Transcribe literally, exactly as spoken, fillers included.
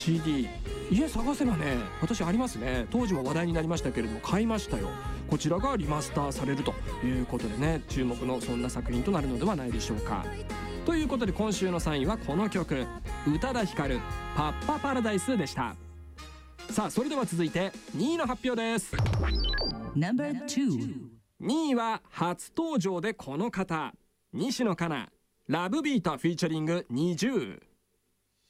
シーディー 家探せばね、私ありますね。当時も話題になりましたけれども買いましたよ。こちらがリマスターされるということでね、注目のそんな作品となるのではないでしょうか。ということで今週のさんいはこの曲、宇多田ヒカルパッパパラダイスでした。さあそれでは続いてにいの発表です。 ナンバーツー。 にいは初登場でこの方、西野カナ、ラブビートフィーチャリングニジュー。